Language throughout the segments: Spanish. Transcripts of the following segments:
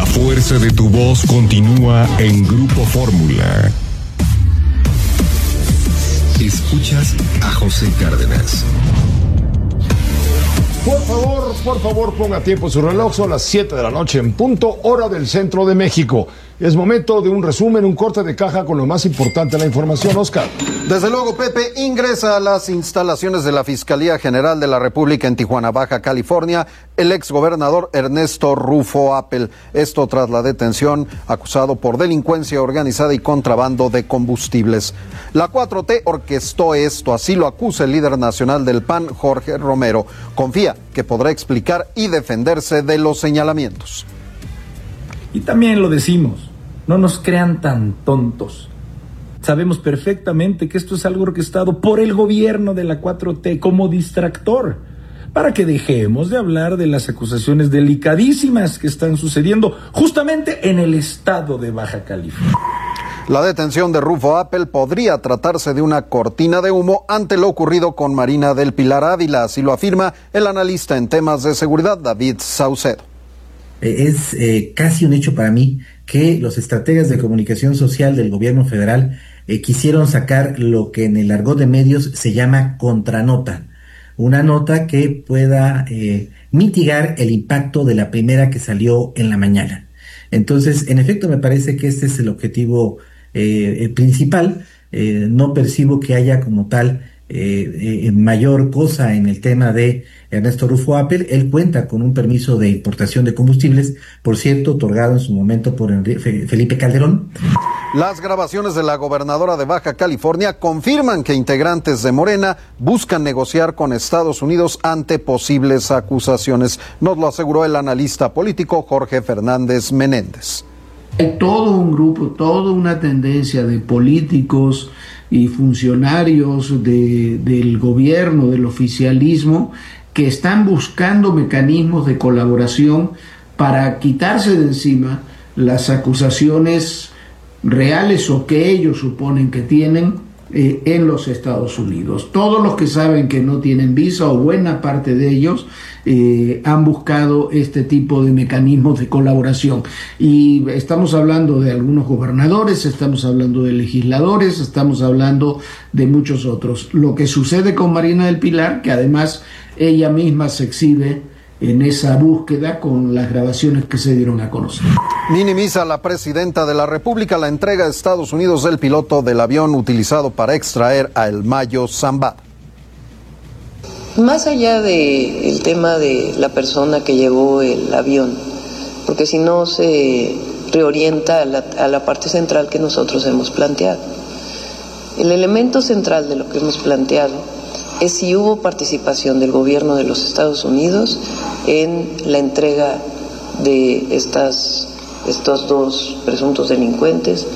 La fuerza de tu voz continúa en Grupo Fórmula. Escuchas a José Cárdenas. Por favor, ponga tiempo en su reloj. Son las 7 de la noche en punto, hora del centro de México. Es momento de un resumen, un corte de caja con lo más importante de la información. Oscar. Desde luego, Pepe, ingresa a las instalaciones de la Fiscalía General de la República en Tijuana, Baja California, el exgobernador Ernesto Rufo Appel. Esto tras la detención, acusado por delincuencia organizada y contrabando de combustibles. La 4T orquestó esto, así lo acusa el líder nacional del PAN, Jorge Romero. Confía que podrá explicar y defenderse de los señalamientos. Y también lo decimos, no nos crean tan tontos. Sabemos perfectamente que esto es algo orquestado por el gobierno de la 4T como distractor, para que dejemos de hablar de las acusaciones delicadísimas que están sucediendo justamente en el estado de Baja California. La detención de Rufo Appel podría tratarse de una cortina de humo ante lo ocurrido con Marina del Pilar Ávila, así lo afirma el analista en temas de seguridad David Saucedo. Es casi un hecho para mí que los estrategas de comunicación social del gobierno federal quisieron sacar lo que en el argot de medios se llama contranota, una nota que pueda mitigar el impacto de la primera que salió en la mañana. Entonces, en efecto, me parece que este es el objetivo principal. No percibo que haya como tal mayor cosa en el tema de Ernesto Rufo Appel. Él cuenta con un permiso de importación de combustibles, por cierto, otorgado en su momento por Felipe Calderón. Las grabaciones de la gobernadora de Baja California confirman que integrantes de Morena buscan negociar con Estados Unidos ante posibles acusaciones. Nos lo aseguró el analista político Jorge Fernández Menéndez. Hay todo un grupo, toda una tendencia de políticos y funcionarios del gobierno, del oficialismo, que están buscando mecanismos de colaboración para quitarse de encima las acusaciones reales o que ellos suponen que tienen en los Estados Unidos. Todos los que saben que no tienen visa, o buena parte de ellos, han buscado este tipo de mecanismos de colaboración. Y estamos hablando de algunos gobernadores, estamos hablando de legisladores, estamos hablando de muchos otros. Lo que sucede con Marina del Pilar, que además ella misma se exhibe en esa búsqueda con las grabaciones que se dieron a conocer. Minimiza la presidenta de la República la entrega a Estados Unidos del piloto del avión utilizado para extraer a El Mayo Zambada. Más allá del tema de la persona que llevó el avión, porque si no se reorienta a la parte central que nosotros hemos planteado. El elemento central de lo que hemos planteado es si hubo participación del gobierno de los Estados Unidos en la entrega de estos dos presuntos delincuentes.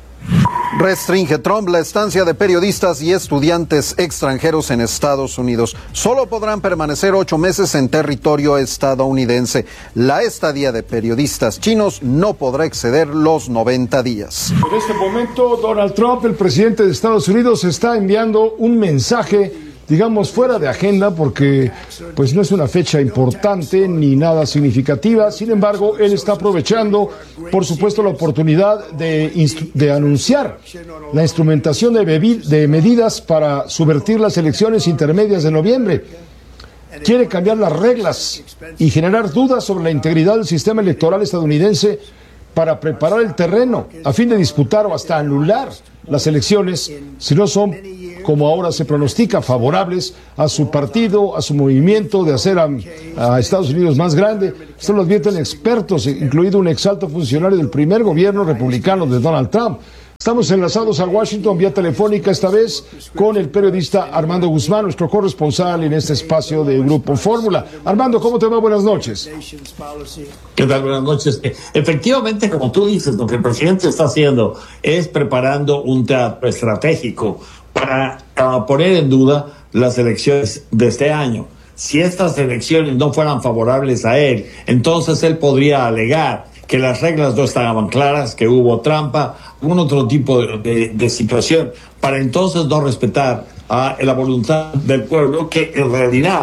Restringe Trump la estancia de periodistas y estudiantes extranjeros en Estados Unidos. Solo podrán permanecer 8 meses en territorio estadounidense. La estadía de periodistas chinos no podrá exceder los 90 días. En este momento, Donald Trump, el presidente de Estados Unidos, está enviando un mensaje, digamos, fuera de agenda, porque pues no es una fecha importante ni nada significativa. Sin embargo, él está aprovechando, por supuesto, la oportunidad de anunciar la instrumentación de medidas para subvertir las elecciones intermedias de noviembre. Quiere cambiar las reglas y generar dudas sobre la integridad del sistema electoral estadounidense para preparar el terreno a fin de disputar o hasta anular las elecciones si no son, como ahora se pronostica, favorables a su partido, a su movimiento de hacer a Estados Unidos más grande. Esto lo advierten expertos, incluido un exalto funcionario del primer gobierno republicano de Donald Trump. Estamos enlazados a Washington vía telefónica, esta vez con el periodista Armando Guzmán, nuestro corresponsal en este espacio de Grupo Fórmula. Armando, ¿cómo te va? Buenas noches. ¿Qué tal? Buenas noches. Efectivamente, como tú dices, lo que el presidente está haciendo es preparando un teatro estratégico para poner en duda las elecciones de este año. Si estas elecciones no fueran favorables a él, entonces él podría alegar que las reglas no estaban claras, que hubo trampa, algún otro tipo de situación, para entonces no respetar la voluntad del pueblo, que en realidad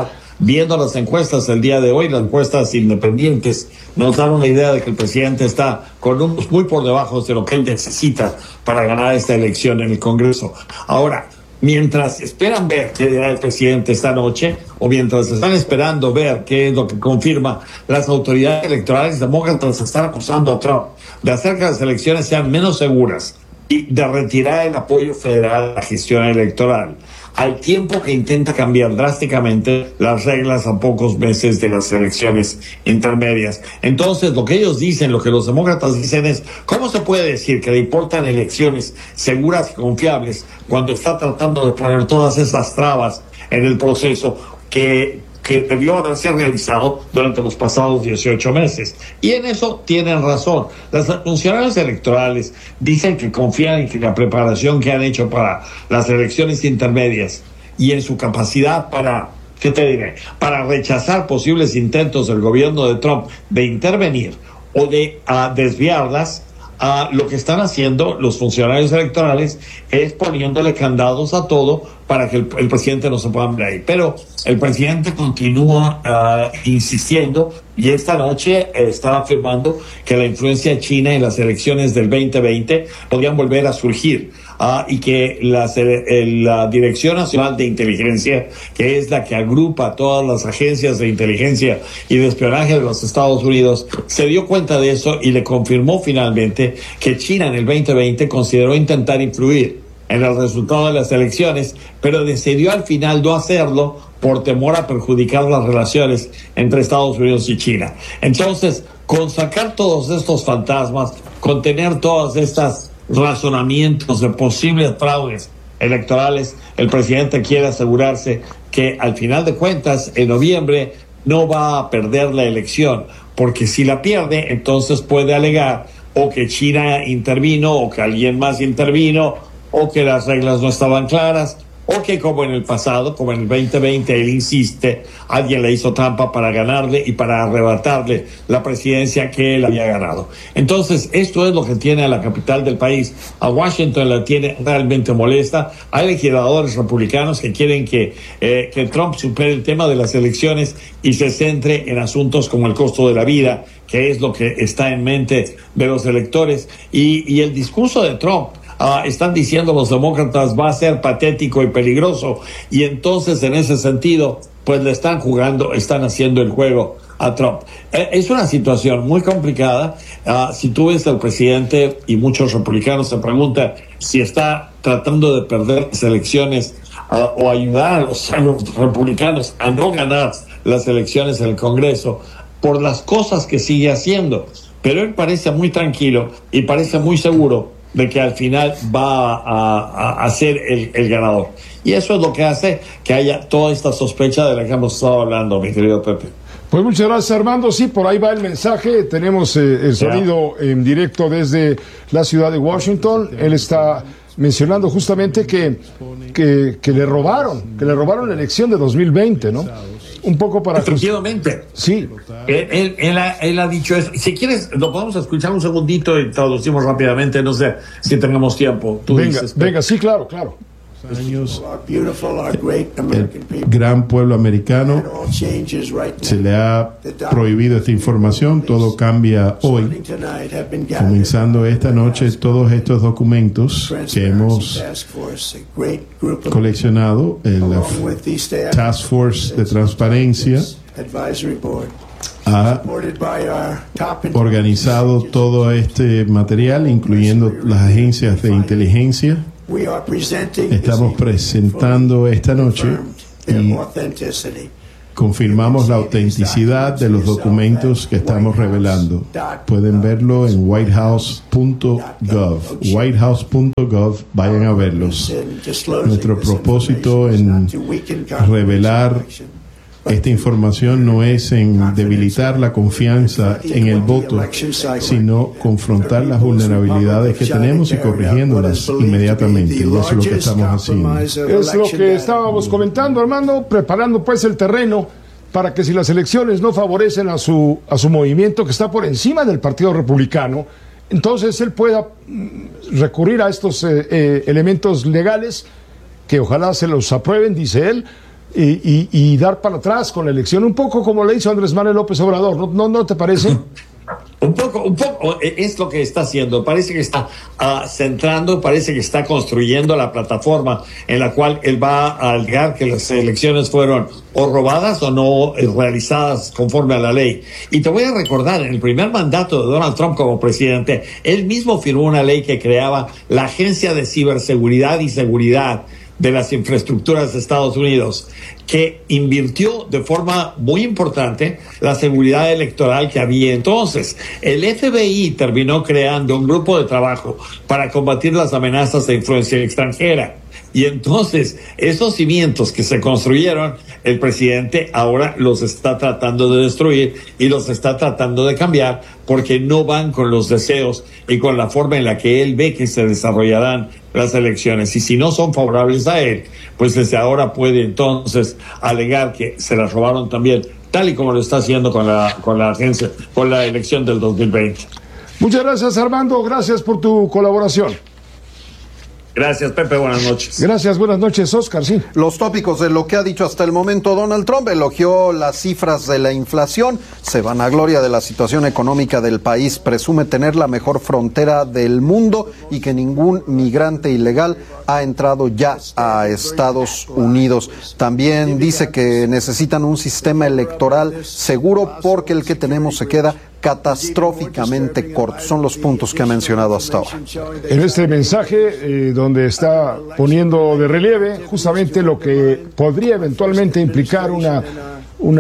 Viendo las encuestas el día de hoy, las encuestas independientes nos dan una idea de que el presidente está con números muy por debajo de lo que él necesita para ganar esta elección en el Congreso. Ahora, mientras esperan ver qué dirá el presidente esta noche, o mientras están esperando ver qué es lo que confirma las autoridades electorales demócratas, están acusando a Trump de hacer que las elecciones sean menos seguras y de retirar el apoyo federal a la gestión electoral, al tiempo que intenta cambiar drásticamente las reglas a pocos meses de las elecciones intermedias. Entonces, lo que ellos dicen, lo que los demócratas dicen es, ¿cómo se puede decir que le importan elecciones seguras y confiables cuando está tratando de poner todas esas trabas en el proceso que debió haberse realizado durante los pasados 18 meses? Y en eso tienen razón. Los funcionarios electorales dicen que confían en que la preparación que han hecho para las elecciones intermedias y en su capacidad para, ¿qué te diré?, para rechazar posibles intentos del gobierno de Trump de intervenir o de desviarlas. Lo que están haciendo los funcionarios electorales es poniéndole candados a todo para que el presidente no se pueda ver ahí. Pero el presidente continúa insistiendo, y esta noche está afirmando que la influencia china en las elecciones del 2020 podrían volver a surgir. Y que la Dirección Nacional de Inteligencia, que es la que agrupa todas las agencias de inteligencia y de espionaje de los Estados Unidos, se dio cuenta de eso y le confirmó finalmente que China en el 2020 consideró intentar influir en el resultado de las elecciones, pero decidió al final no hacerlo por temor a perjudicar las relaciones entre Estados Unidos y China. Entonces, con sacar todos estos fantasmas, con tener todas estas razonamientos de posibles fraudes electorales, el presidente quiere asegurarse que al final de cuentas en noviembre no va a perder la elección, porque si la pierde entonces puede alegar o que China intervino o que alguien más intervino o que las reglas no estaban claras o que, como en el pasado, como en el 2020, él insiste, alguien le hizo trampa para ganarle y para arrebatarle la presidencia que él había ganado. Entonces, esto es lo que tiene a la capital del país. A Washington la tiene realmente molesta. Hay legisladores republicanos que quieren que Trump supere el tema de las elecciones y se centre en asuntos como el costo de la vida, que es lo que está en mente de los electores. Y el discurso de Trump, están diciendo los demócratas, va a ser patético y peligroso, y entonces en ese sentido pues le están haciendo el juego a Trump. Es una situación muy complicada. Si tú ves al presidente, y muchos republicanos se preguntan si está tratando de perder las elecciones o ayudar a los republicanos a no ganar las elecciones en el Congreso por las cosas que sigue haciendo, pero él parece muy tranquilo y parece muy seguro de que al final va a ser el ganador. Y eso es lo que hace que haya toda esta sospecha de la que hemos estado hablando, mi querido Pepe. Pues muchas gracias, Armando. Sí, por ahí va el mensaje. Tenemos el sonido en directo desde la ciudad de Washington. Él está mencionando justamente que le robaron la elección de 2020, ¿no? Un poco para... Efectivamente. Sí. Él ha dicho eso. Si quieres, lo podemos escuchar un segundito y traducimos rápidamente. No sé si tengamos tiempo. Tú dices, venga, sí, claro. Años, el gran pueblo americano se le ha prohibido esta información. Todo cambia hoy. Comenzando esta noche, todos estos documentos que hemos coleccionado en la Task Force de Transparencia ha organizado todo este material, incluyendo las agencias de inteligencia. Estamos presentando esta noche y confirmamos la autenticidad de los documentos que estamos revelando. Pueden verlo en whitehouse.gov. Whitehouse.gov, vayan a verlos. Nuestro propósito en revelar esta información no es en debilitar la confianza en el voto, sino confrontar las vulnerabilidades que tenemos y corrigiéndolas inmediatamente. Y eso es lo que estamos haciendo. Es lo que estábamos comentando, Armando, preparando pues el terreno para que si las elecciones no favorecen a su movimiento, que está por encima del Partido Republicano, entonces él pueda recurrir a estos elementos legales que ojalá se los aprueben, dice él, y dar para atrás con la elección, un poco como le hizo Andrés Manuel López Obrador, ¿no te parece? Un poco es lo que está haciendo. Parece que está centrando, parece que está construyendo la plataforma en la cual él va a alegar que las elecciones fueron o robadas o no realizadas conforme a la ley. Y te voy a recordar, en el primer mandato de Donald Trump como presidente, él mismo firmó una ley que creaba la Agencia de Ciberseguridad y Seguridad de las infraestructuras de Estados Unidos, que invirtió de forma muy importante la seguridad electoral que había entonces. El FBI terminó creando un grupo de trabajo para combatir las amenazas de influencia extranjera. Y entonces, esos cimientos que se construyeron, el presidente ahora los está tratando de destruir y los está tratando de cambiar porque no van con los deseos y con la forma en la que él ve que se desarrollarán las elecciones. Y si no son favorables a él, pues desde ahora puede entonces alegar que se las robaron también, tal y como lo está haciendo con la agencia, con la elección del 2020. Muchas gracias, Armando. Gracias por tu colaboración. Gracias, Pepe, buenas noches. Gracias, buenas noches, Oscar, sí. Los tópicos de lo que ha dicho hasta el momento Donald Trump: elogió las cifras de la inflación, se vanagloria de la situación económica del país, presume tener la mejor frontera del mundo y que ningún migrante ilegal ha entrado ya a Estados Unidos. También dice que necesitan un sistema electoral seguro porque el que tenemos se queda catastróficamente corto. Son los puntos que ha mencionado hasta ahora. En este mensaje, donde está poniendo de relieve justamente lo que podría eventualmente implicar un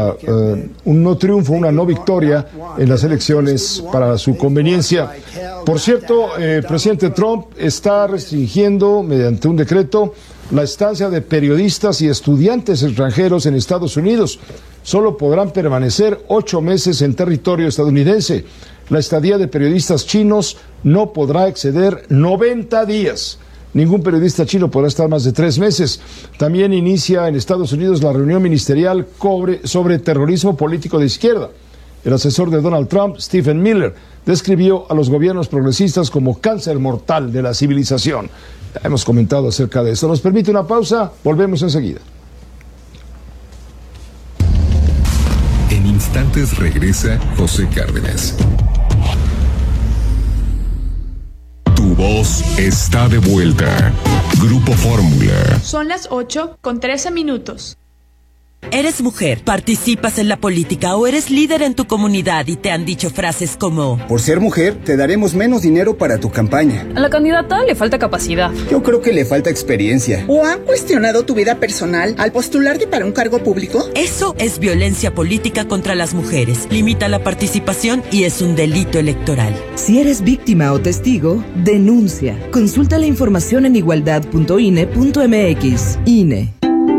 no triunfo, una no victoria en las elecciones para su conveniencia. Por cierto, el presidente Trump está restringiendo mediante un decreto la estancia de periodistas y estudiantes extranjeros en Estados Unidos. Solo podrán permanecer 8 meses en territorio estadounidense. La estadía de periodistas chinos no podrá exceder 90 días. Ningún periodista chino podrá estar más de 3 meses. También inicia en Estados Unidos la reunión ministerial sobre terrorismo político de izquierda. El asesor de Donald Trump, Stephen Miller, describió a los gobiernos progresistas como cáncer mortal de la civilización. Hemos comentado acerca de esto. Nos permite una pausa, volvemos enseguida. En instantes regresa José Cárdenas. Tu voz está de vuelta. Grupo Fórmula. Son las 8:13. ¿Eres mujer, participas en la política o eres líder en tu comunidad y te han dicho frases como: por ser mujer, te daremos menos dinero para tu campaña? A la candidata le falta capacidad. Yo creo que le falta experiencia. ¿O han cuestionado tu vida personal al postularte para un cargo público? Eso es violencia política contra las mujeres. Limita la participación y es un delito electoral. Si eres víctima o testigo, denuncia. Consulta la información en igualdad.ine.mx. INE.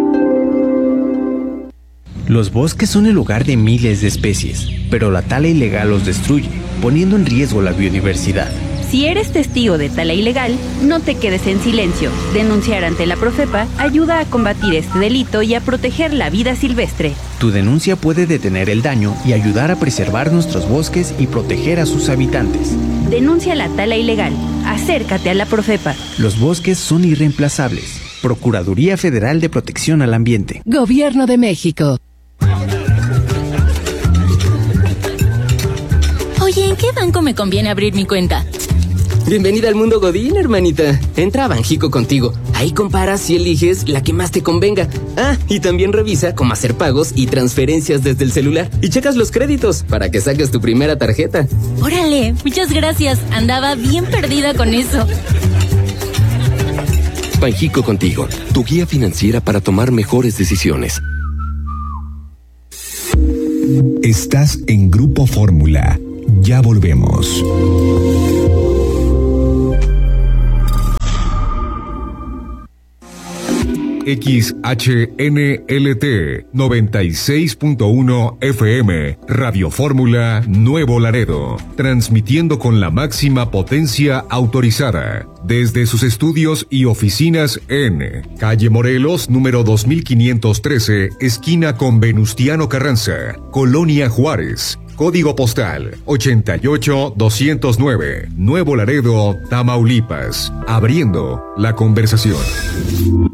Los bosques son el hogar de miles de especies, pero la tala ilegal los destruye, poniendo en riesgo la biodiversidad. Si eres testigo de tala ilegal, no te quedes en silencio. Denunciar ante la Profepa ayuda a combatir este delito y a proteger la vida silvestre. Tu denuncia puede detener el daño y ayudar a preservar nuestros bosques y proteger a sus habitantes. Denuncia la tala ilegal. Acércate a la Profepa. Los bosques son irreemplazables. Procuraduría Federal de Protección al Ambiente. Gobierno de México. Oye, ¿en qué banco me conviene abrir mi cuenta? Bienvenida al mundo Godín, hermanita. Entra a Banjico Contigo. Ahí comparas y eliges la que más te convenga. Ah, y también revisa cómo hacer pagos y transferencias desde el celular. Y checas los créditos para que saques tu primera tarjeta. Órale, muchas gracias. Andaba bien perdida con eso. Banjico Contigo, tu guía financiera para tomar mejores decisiones. Estás en Grupo Fórmula. Ya volvemos. XHNLT 96.1 FM, Radio Fórmula Nuevo Laredo, transmitiendo con la máxima potencia autorizada desde sus estudios y oficinas en Calle Morelos, número 2513, esquina con Venustiano Carranza, Colonia Juárez. Código postal 88209, Nuevo Laredo, Tamaulipas. Abriendo la conversación.